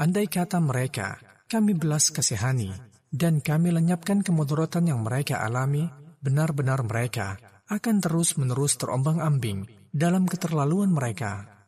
Andai kata mereka, kami belas kasihani, dan kami lenyapkan kemudaratan yang mereka alami, benar-benar mereka akan terus-menerus terombang-ambing dalam keterlaluan mereka.